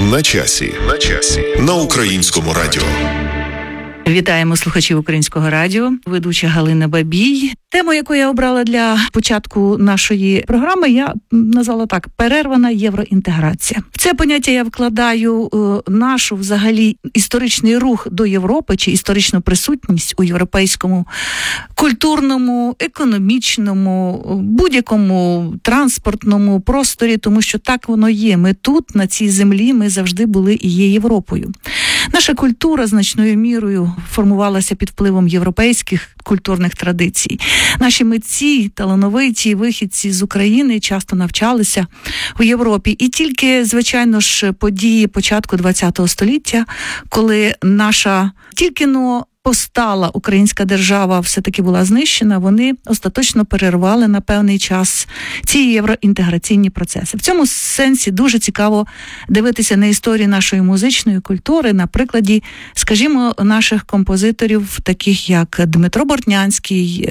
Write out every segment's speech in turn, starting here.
На часі. На Українському радіо. Вітаємо слухачів Українського радіо, ведуча Галина Бабій. Тему, яку я обрала для початку нашої програми, я назвала так: перервана євроінтеграція. В це поняття я вкладаю нашу, взагалі, історичний рух до Європи, чи історичну присутність у європейському культурному, економічному, будь-якому транспортному просторі, тому що так воно є. Ми тут, на цій землі, ми завжди були і є Європою. Наша культура значною мірою формувалася під впливом європейських культурних традицій. Наші митці, талановиті вихідці з України часто навчалися в Європі. І тільки, звичайно ж, події початку ХХ століття, коли наша тільки-но постала українська держава все-таки була знищена, вони остаточно перервали на певний час ці євроінтеграційні процеси. В цьому сенсі дуже цікаво дивитися на історію нашої музичної культури на прикладі, скажімо, наших композиторів, таких як Дмитро Бортнянський,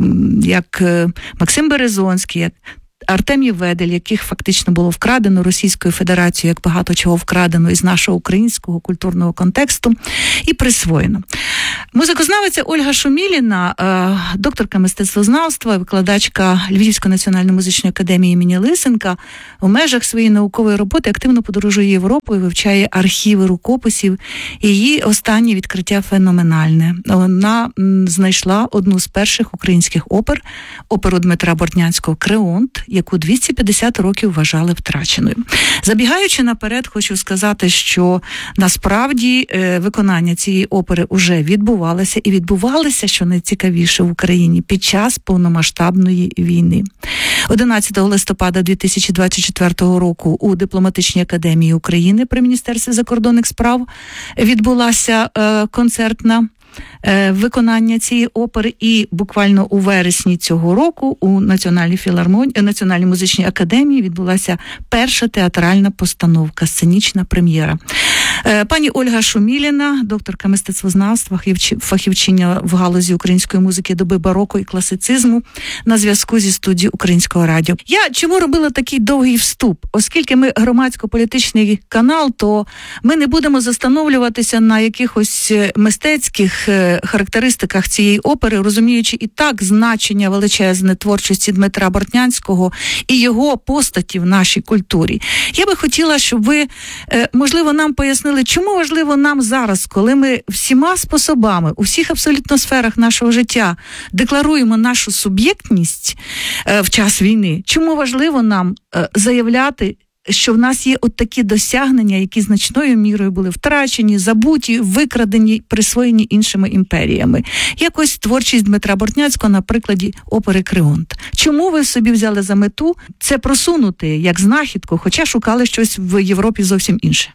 як Максим Березонський, як Артемій Ведель, яких фактично було вкрадено Російською Федерацією, як багато чого вкрадено із нашого українського культурного контексту і присвоєно. Музикознавиця Ольга Шуміліна, докторка мистецтвознавства, викладачка Львівської національної музичної академії імені Лисенка, у межах своєї наукової роботи активно подорожує Європою, вивчає архіви рукописів. Її останнє відкриття феноменальне. Вона знайшла одну з перших українських опер, оперу Дмитра Бортнянського «Креонт», яку 250 років вважали втраченою. Забігаючи наперед, хочу сказати, що насправді виконання цієї опери уже відбувалося, і відбувалося, що найцікавіше, в Україні під час повномасштабної війни. 11 листопада 2024 року у Дипломатичній академії України при Міністерстві закордонних справ відбулася концертна виконання цієї опери, і буквально у вересні цього року у Національній музичній академії відбулася перша театральна постановка, сценічна прем'єра. Пані Ольга Шуміліна, докторка мистецтвознавства, фахівчиня в галузі української музики доби бароко і класицизму, на зв'язку зі студією Українського радіо. Я чому робила такий довгий вступ? Оскільки ми громадсько-політичний канал, то ми не будемо застановлюватися на якихось мистецьких характеристиках цієї опери, розуміючи і так значення величезне творчості Дмитра Бортнянського і його постаті в нашій культурі. Я би хотіла, щоб ви, можливо, нам пояснили, чому важливо нам зараз, коли ми всіма способами, у всіх абсолютно сферах нашого життя декларуємо нашу суб'єктність в час війни, чому важливо нам заявляти, що в нас є от такі досягнення, які значною мірою були втрачені, забуті, викрадені, присвоєні іншими імперіями. Якось творчість Дмитра Бортнянського на прикладі опери «Креонт». Чому ви собі взяли за мету це просунути як знахідку, хоча шукали щось в Європі зовсім інше?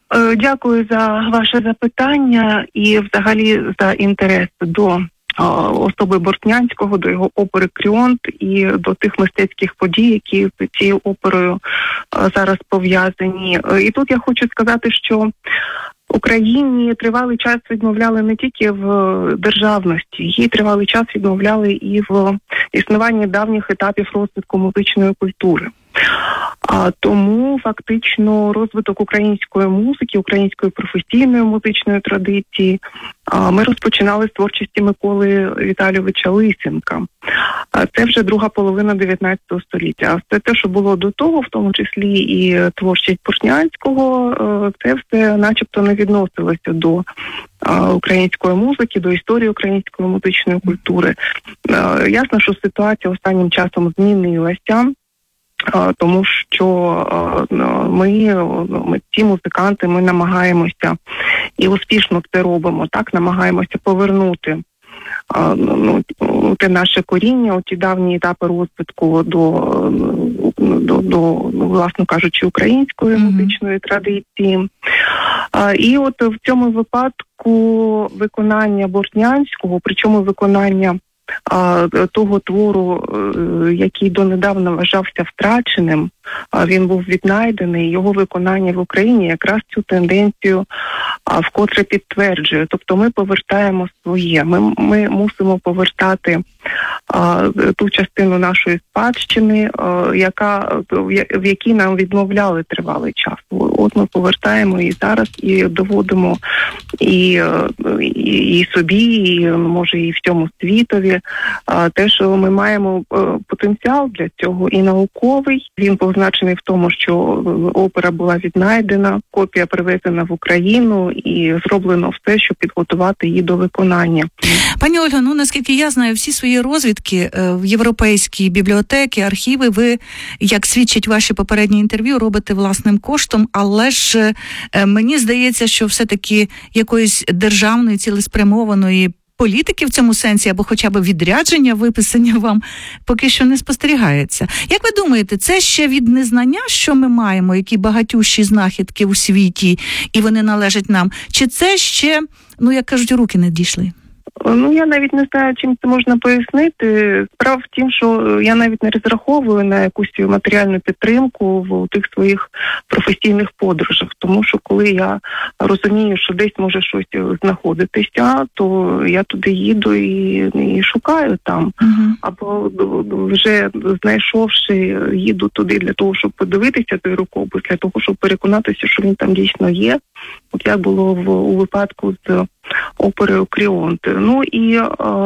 Дякую за ваше запитання і взагалі за інтерес до особи Бортнянського, до його опери «Креонт» і до тих мистецьких подій, які з цією оперою зараз пов'язані. І тут я хочу сказати, що Україні тривалий час відмовляли не тільки в державності, їй тривалий час відмовляли і в існуванні давніх етапів розвитку музичної культури. Тому фактично розвиток української музики, української професійної музичної традиції ми розпочинали з творчості Миколи Віталійовича Лисенка. Це вже друга половина 19 століття. А все те, що було до того, в тому числі і творчість Бортнянського, це все начебто не відносилося до української музики, до історії української музичної культури. Ясно, що ситуація останнім часом змінилася. Тому що ми, ці музиканти, ми намагаємося і успішно це робимо, так, намагаємося повернути те наше коріння, ті давні етапи розвитку до власно кажучи, української музичної традиції. І от в цьому випадку виконання Бортнянського, причому виконання того твору, який донедавна вважався втраченим, він був віднайдений, його виконання в Україні якраз цю тенденцію вкотре підтверджує. Тобто ми повертаємо своє, ми мусимо повертати ту частину нашої спадщини, в якій нам відмовляли тривалий час. От ми повертаємо і зараз, і доводимо і собі, і може і всьому світові, те, що ми маємо потенціал для цього і науковий. Він позначений в тому, що опера була віднайдена, копія привезена в Україну і зроблено все, щоб підготувати її до виконання. Пані Ольго, наскільки я знаю, всі свої розвідки в європейські бібліотеки, архіви ви, як свідчать ваші попередні інтерв'ю, робите власним коштом, але ж мені здається, що все-таки якоїсь державної цілеспрямованої політики в цьому сенсі, або хоча б відрядження, виписання вам поки що не спостерігається. Як ви думаєте, це ще від незнання, що ми маємо, які багатющі знахідки у світі, і вони належать нам? Чи це ще, як кажуть, руки не дійшли? Я навіть не знаю, чим це можна пояснити. Справа в тім, що я навіть не розраховую на якусь матеріальну підтримку в тих своїх професійних подорожах. Тому що коли я розумію, що десь може щось знаходитися, то я туди їду і шукаю там. Або вже знайшовши, їду туди для того, щоб подивитися той рукопис, для того, щоб переконатися, що він там дійсно є. От як було у випадку з оперою «Кріонт». І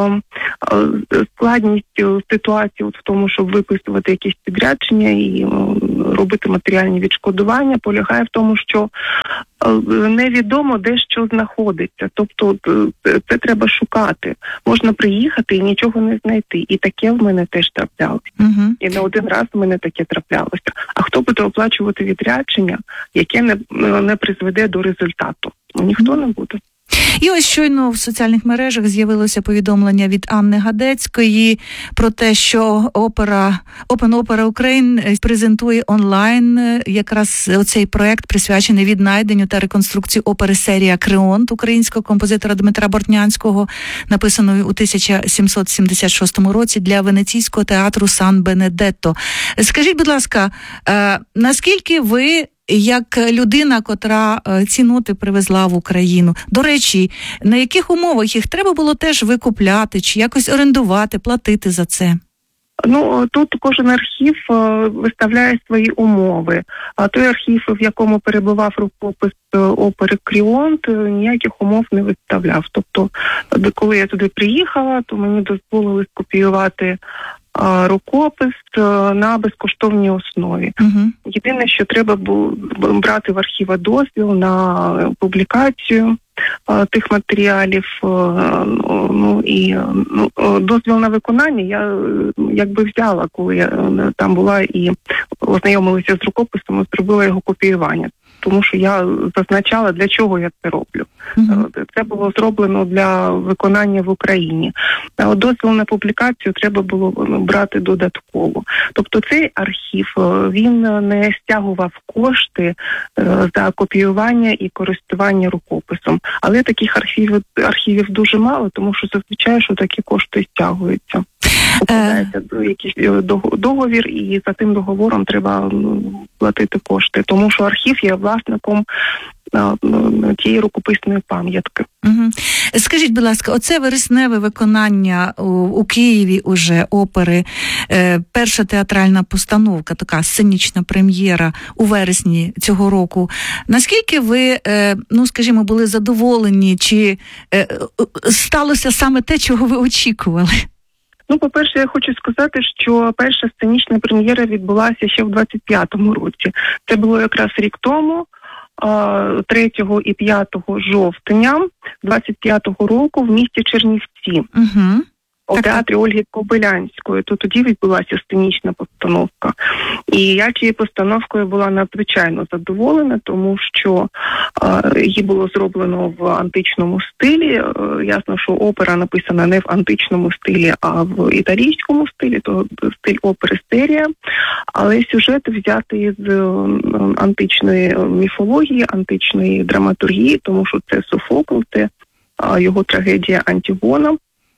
складність ситуації в тому, щоб виписувати якісь підрядження і робити матеріальні відшкодування, полягає в тому, що невідомо, де що знаходиться. Тобто це треба шукати. Можна приїхати і нічого не знайти. І таке в мене теж траплялося. І не один раз в мене таке траплялося. А хто буде оплачувати відрядження, яке не призведе до результату? Ніхто не буде. І ось щойно в соціальних мережах з'явилося повідомлення від Анни Гадецької про те, що Open Opera Ukraine презентує онлайн якраз оцей проект, присвячений віднайденню та реконструкції опери «Серія Кріонт» українського композитора Дмитра Бортнянського, написаної у 1776 році для Венеційського театру Сан-Бенедетто. Скажіть, будь ласка, наскільки ви, як людина, котра ці ноти привезла в Україну, до речі, на яких умовах їх треба було теж викупляти, чи якось орендувати, платити за це? Тут кожен архів виставляє свої умови. А той архів, в якому перебував рукопис опери «Кріонт», ніяких умов не виставляв. Тобто, коли я туди приїхала, то мені дозволили скопіювати рукопис на безкоштовній основі. Єдине, що треба було брати в архіва дозвіл на публікацію тих матеріалів, дозвіл на виконання я якби взяла, коли я там була і ознайомилася з рукописом, зробила його копіювання. Тому що я зазначала, для чого я це роблю. Це було зроблено для виконання в Україні. А дозвіл на публікацію треба було брати додатково. Тобто цей архів, він не стягував кошти за копіювання і користування рукописом. Але таких архівів дуже мало, тому що зазвичай, що такі кошти стягуються. Укладається якийсь договір, і за тим договором треба платити кошти. Тому що архів є власником тієї рукописної пам'ятки. Скажіть, будь ласка, оце вересневе виконання у Києві уже опери, перша театральна постановка, така сценічна прем'єра у вересні цього року. Наскільки ви, скажімо, були задоволені, чи сталося саме те, чого ви очікували? По-перше, я хочу сказати, що перша сценічна прем'єра відбулася ще в 25-му році. Це було якраз рік тому, 3 і 5 жовтня 25-го року в місті Чернівці. У театрі Ольги Кобилянської. То тоді відбулася сценічна постановка. І я цією постановкою була надзвичайно задоволена, тому що її було зроблено в античному стилі. Ясно, що опера написана не в античному стилі, а в італійському стилі, то стиль опери «Серія». Але сюжет взятий з античної міфології, античної драматургії, тому що це Софокл, це його трагедія «Антигона».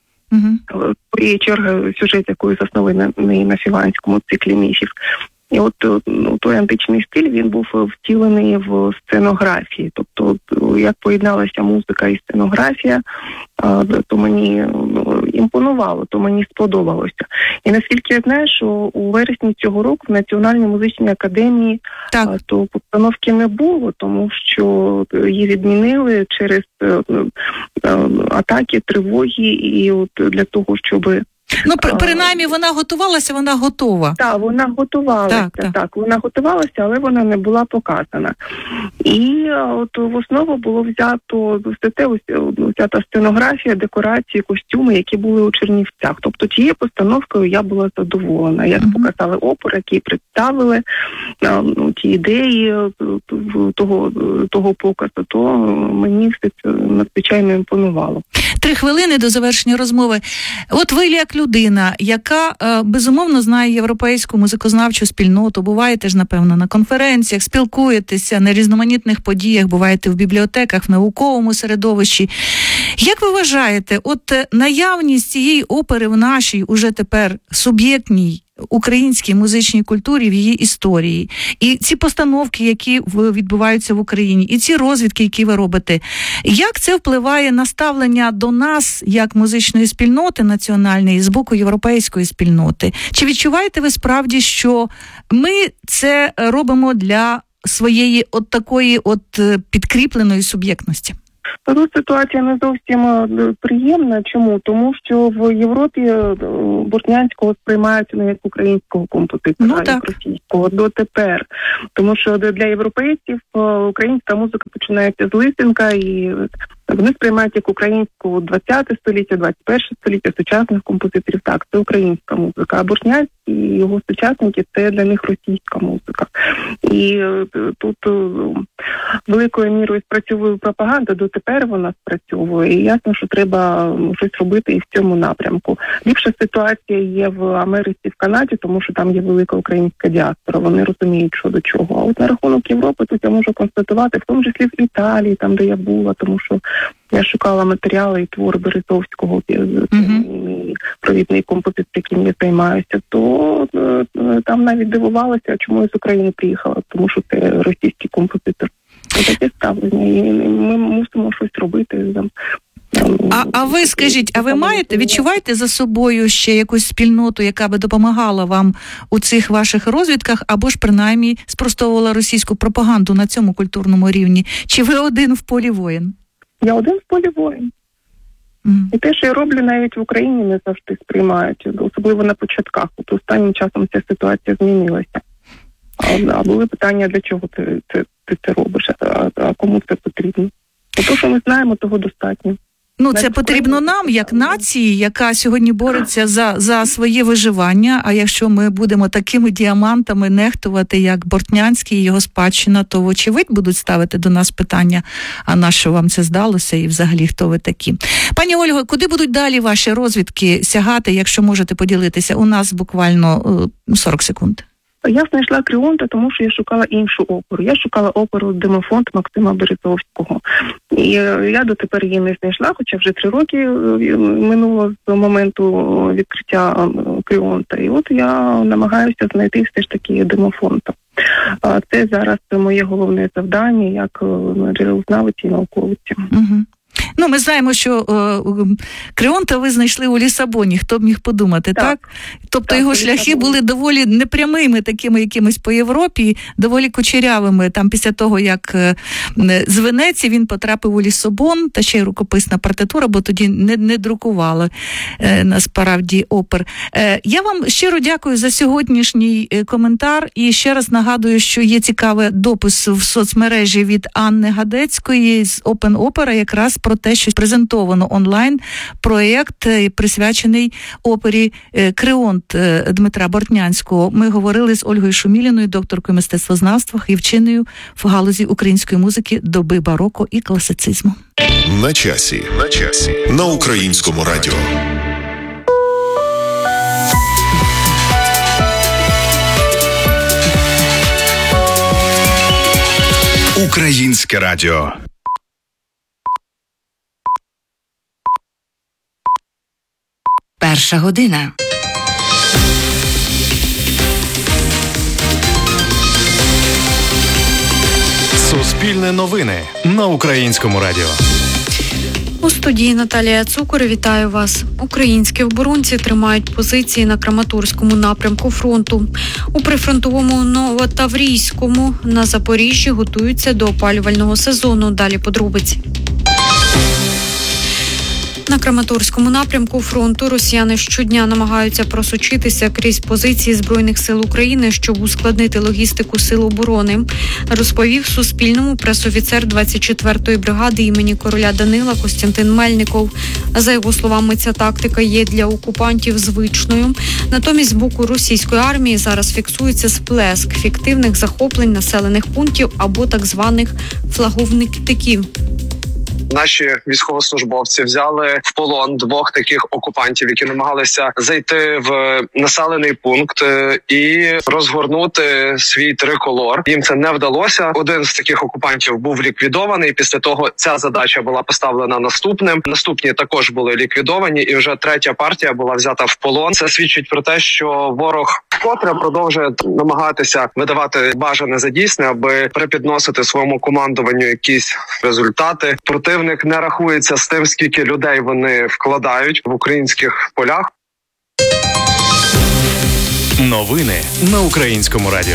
Своєї черги сюжет, якої заснований на філанському циклі міфів. І от той античний стиль, він був втілений в сценографії. Тобто, як поєдналася музика і сценографія, то мені імпонувало, то мені сподобалося. І наскільки я знаю, що у вересні цього року в Національній музичній академії то постановки не було, тому що її відмінили через атаки, тривоги, і от для того, щоб... Ну, принаймні, вона готувалася, вона готова. Так, вона готувалася, так, вона готувалася, але вона не була показана. І от в основу було взята сценографія, декорації, костюми, які були у Чернівцях. Тобто тією постановкою я була задоволена. Як показали опери, які представили ті ідеї того показу, то мені все це надзвичайно імпонувало. 3 хвилини до завершення розмови. От ви, як людина, яка безумовно знає європейську музикознавчу спільноту, буваєте ж, напевно, на конференціях, спілкуєтеся на різноманітних подіях, буваєте в бібліотеках, в науковому середовищі. Як ви вважаєте, от наявність цієї опери в нашій уже тепер суб'єктній українській музичній культурі, в її історії, і ці постановки, які відбуваються в Україні, і ці розвідки, які ви робите, як це впливає на ставлення до нас, як музичної спільноти національної, з боку європейської спільноти? Чи відчуваєте ви справді, що ми це робимо для своєї от такої от підкріпленої суб'єктності? Тут ситуація не зовсім приємна. Чому? Тому що в Європі Бортнянського сприймають не як українського композитора, а як російського дотепер. Тому що для європейців українська музика починається з Лисенка, і вони сприймають як українську 20 століття, 21 століття, сучасних композиторів. Так, це українська музика. А Бортнянський і його сучасники – це для них російська музика. І тут великою мірою спрацьовує пропаганда, дотепер вона спрацьовує. І ясно, що треба щось робити і в цьому напрямку. Ліпша ситуація є в Америці, в Канаді, тому що там є велика українська діаспора. Вони розуміють, що до чого. А от на рахунок Європи тут я можу констатувати, в тому числі в Італії, там, де я була, тому що я шукала матеріали і твори Березовського, провідний композитор, яким я займаюся, то там навіть дивувалася, чому я з України приїхала, тому що це російський композитор. Це таке ставлення, і ми мусимо щось робити. А ви скажіть, а ви відчуваєте за собою ще якусь спільноту, яка би допомагала вам у цих ваших розвідках, або ж принаймні спростовувала російську пропаганду на цьому культурному рівні? Чи ви один в полі воїн? Я один в полі воїн. І те, що я роблю, навіть в Україні не завжди сприймають, особливо на початках. От останнім часом ця ситуація змінилася. А були питання, для чого ти це робиш, а кому це потрібно? То, що ми знаємо, того достатньо. Ну, це потрібно нам, як нації, яка сьогодні бореться за своє виживання, а якщо ми будемо такими діамантами нехтувати, як Бортнянський і його спадщина, то вочевидь будуть ставити до нас питання, а на що вам це здалося і взагалі хто ви такі. Пані Ольго, куди будуть далі ваші розвідки сягати, якщо можете поділитися? У нас буквально 40 секунд. Я знайшла Кріонта, тому що я шукала іншу оперу. Я шукала оперу «Демофонд» Максима Березовського. І я дотепер її не знайшла, хоча вже 3 роки минуло з моменту відкриття Кріонта. І от я намагаюся знайти все ж таки «Демофонда». Це зараз моє головне завдання як джерелознавиці і науковиці. Ну, ми знаємо, що Кріонта ви знайшли у Лісабоні, хто б міг подумати, так? Тобто його шляхи були доволі непрямими, такими якимись по Європі, доволі кучерявими. Там після того, як з Венеції він потрапив у Лісабон, та ще й рукописна партитура, бо тоді не друкували насправді опер. Я вам щиро дякую за сьогоднішній коментар і ще раз нагадую, що є цікавий допис в соцмережі від Анни Гадецької з Open Opera, якраз про те, що презентовано онлайн проєкт, присвячений опері «Кріонт» Дмитра Бортнянського. Ми говорили з Ольгою Шуміліною, докторкою мистецтвознавства і вченою в галузі української музики доби бароко і класицизму. На часі. На Українському радіо. Українське радіо. Перша година. Суспільне новини на Українському радіо. У студії Наталія Цукор, вітаю вас. Українські оборонці тримають позиції на Краматорському напрямку фронту. У прифронтовому Новотаврійському на Запоріжжі готуються до опалювального сезону. Далі подробиці. На Краматорському напрямку фронту росіяни щодня намагаються просочитися крізь позиції Збройних сил України, щоб ускладнити логістику сил оборони, розповів Суспільному пресофіцер 24-ї бригади імені короля Данила Костянтин Мельников. За його словами, ця тактика є для окупантів звичною. Натомість з боку російської армії зараз фіксується сплеск фіктивних захоплень населених пунктів або так званих флаговників. Наші військовослужбовці взяли в полон двох таких окупантів, які намагалися зайти в населений пункт і розгорнути свій триколор. Їм це не вдалося. Один з таких окупантів був ліквідований. Після того ця задача була поставлена наступним. Наступні також були ліквідовані, і вже третя партія була взята в полон. Це свідчить про те, що ворог вкотре продовжує намагатися видавати бажане за дійсне, аби припідносити своєму командуванню якісь результати. Противник не рахується з тим, скільки людей вони вкладають в українських полях. Новини на Українському радіо.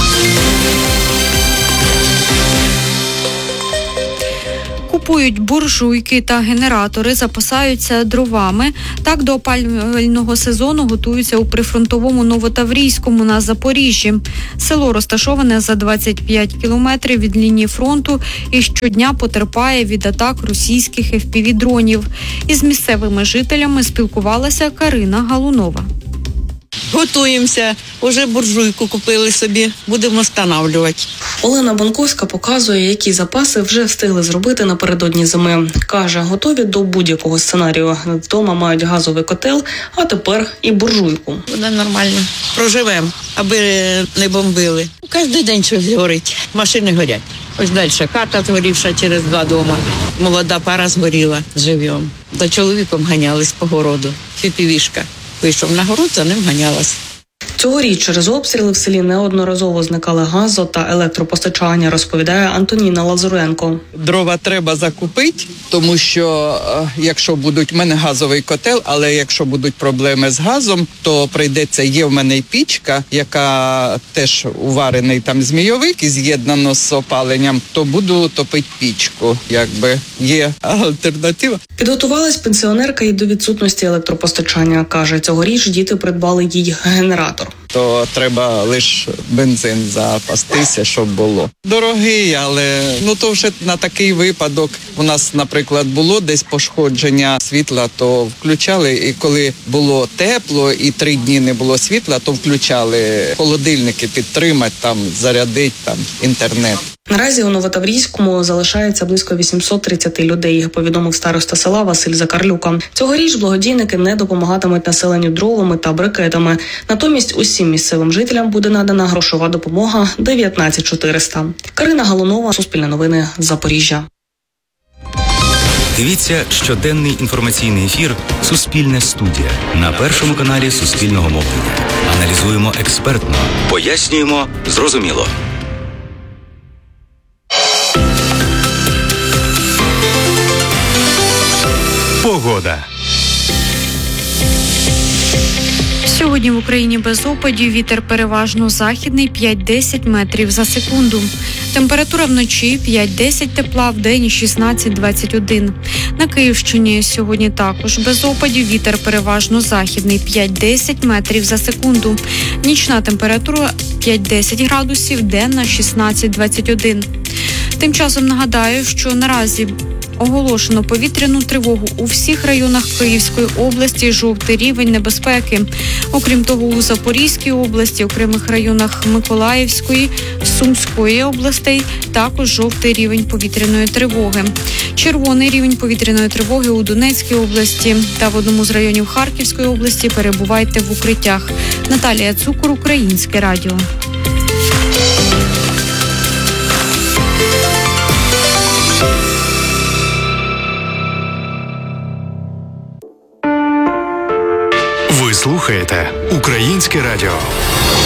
Купують буржуйки та генератори, запасаються дровами. Так до опалювального сезону готуються у прифронтовому Новотаврійському на Запоріжжі. Село розташоване за 25 кілометрів від лінії фронту і щодня потерпає від атак російських FPV-дронів. Із місцевими жителями спілкувалася Карина Галунова. Готуємося, уже буржуйку купили собі, будемо встановлювати. Олена Банковська показує, які запаси вже встигли зробити напередодні зими. Каже, готові до будь-якого сценарію. Вдома мають газовий котел, а тепер і буржуйку. Буде нормально, проживемо, аби не бомбили. Кожен день щось горить, машини горять. Ось далі хата згорівша через 2 дома. Молода пара згоріла живьом. За чоловіком ганялись по городу. Фіпівішка. Вийшов на город, за ним ганялась. Цьогоріч через обстріли в селі неодноразово зникали газо та електропостачання, розповідає Антоніна Лазуренко. Дрова треба закупити, тому що якщо будуть, в мене газовий котел, але якщо будуть проблеми з газом, то прийдеться, є в мене й пічка, яка теж уварений там змійовик і з'єднано з опаленням, то буду топити пічку, якби є альтернатива. Підготувалась пенсіонерка і до відсутності електропостачання. Каже, цьогоріч діти придбали їй генератор. То треба лише бензин запастися, щоб було. Дорогий, але то вже на такий випадок. У нас, наприклад, було десь пошкодження світла, то включали, і коли було тепло і 3 дні не було світла, то включали холодильники підтримати, там зарядити там інтернет. Наразі у Новотаврійському залишається близько 830 людей, повідомив староста села Василь Закарлюка. Цьогоріч благодійники не допомагатимуть населенню дровами та брикетами. Натомість усім місцевим жителям буде надана грошова допомога 19 400. Карина Галунова, Суспільне новини, Запоріжжя. Дивіться щоденний інформаційний ефір «Суспільне студія» на Першому каналі Суспільного мовлення. Аналізуємо експертно, пояснюємо зрозуміло. Погода. Сьогодні в Україні без опадів, вітер переважно західний 5-10 метрів за секунду. Температура вночі 5-10 тепла, вдень 16-21. На Київщині сьогодні також без опадів, вітер переважно західний 5-10 метрів за секунду. Нічна температура 5-10 градусів, денна 16-21. Тим часом нагадаю, що наразі оголошено повітряну тривогу у всіх районах Київської області, жовтий рівень небезпеки. Окрім того, у Запорізькій області, окремих районах Миколаївської, Сумської областей також жовтий рівень повітряної тривоги. Червоний рівень повітряної тривоги у Донецькій області та в одному з районів Харківської області. Перебувайте в укриттях. Наталія Цукор, Українське радіо. Ви слухаєте Українське радіо.